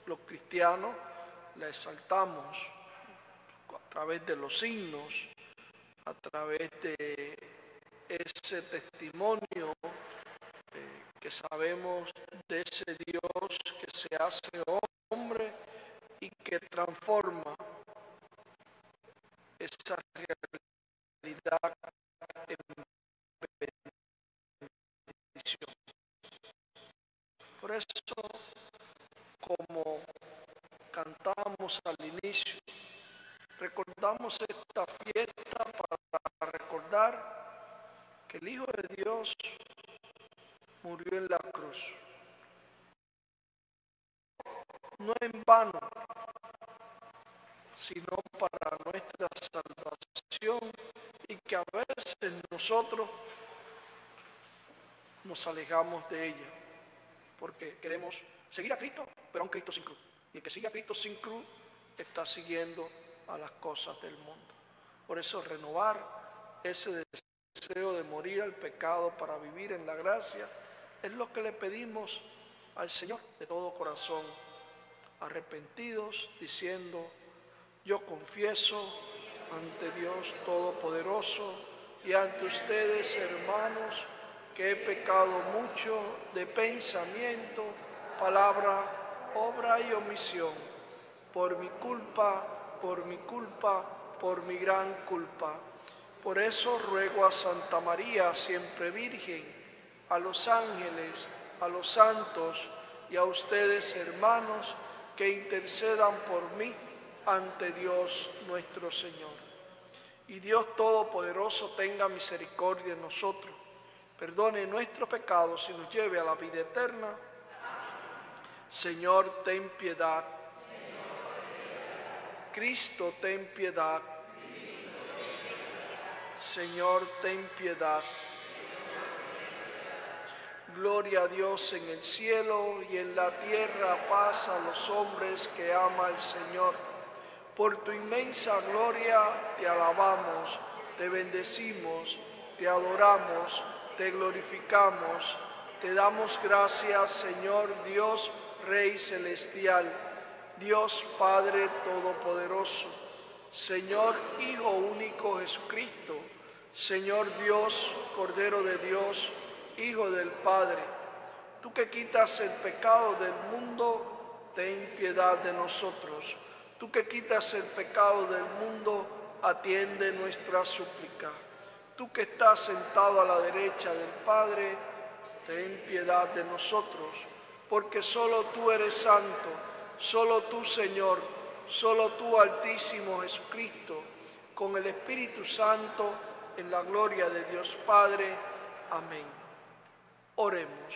los cristianos la exaltamos a través de los signos, a través de ese testimonio que sabemos de ese Dios que se hace hombre y que transforma esa realidad en bendición. Por eso, como cantamos al inicio, recordamos esta fiesta para recordar que el Hijo de Dios murió en la cruz. No en vano, sino para nuestra salvación, y que a veces nosotros nos alejamos de ella porque queremos seguir a Cristo, pero a un Cristo sin cruz. Y el que sigue a Cristo sin cruz está siguiendo a las cosas del mundo. Por eso renovar ese deseo de morir al pecado para vivir en la gracia es lo que le pedimos al Señor de todo corazón, arrepentidos, diciendo: yo confieso ante Dios Todopoderoso y ante ustedes, hermanos, que he pecado mucho de pensamiento, palabra, obra y omisión, por mi culpa, por mi gran culpa. Por eso ruego a Santa María, siempre Virgen, a los ángeles, a los santos y a ustedes, hermanos, que intercedan por mí ante Dios nuestro Señor. Y Dios Todopoderoso tenga misericordia de nosotros, perdone nuestros pecados y nos lleve a la vida eterna. Señor, ten piedad. Cristo, ten piedad. Señor, ten piedad. Gloria a Dios en el cielo y en la tierra paz a los hombres que ama el Señor. Por tu inmensa gloria te alabamos, te bendecimos, te adoramos, te glorificamos, te damos gracias, Señor Dios, Rey celestial, Dios Padre todopoderoso, Señor Hijo único Jesucristo, Señor Dios, Cordero de Dios, Hijo del Padre. Tú que quitas el pecado del mundo, ten piedad de nosotros. Tú que quitas el pecado del mundo, atiende nuestra súplica. Tú que estás sentado a la derecha del Padre, ten piedad de nosotros, porque solo tú eres santo, solo tú, Señor, solo tú, Altísimo Jesucristo, con el Espíritu Santo, en la gloria de Dios Padre. Amén. Oremos.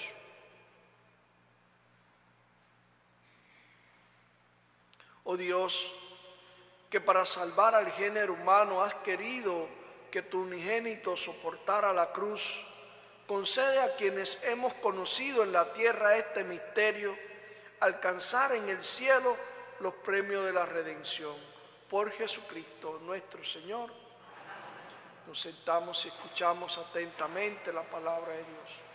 Oh Dios, que para salvar al género humano has querido que tu unigénito soportara la cruz, concede a quienes hemos conocido en la tierra este misterio, alcanzar en el cielo los premios de la redención. Por Jesucristo nuestro Señor. Nos sentamos y escuchamos atentamente la palabra de Dios.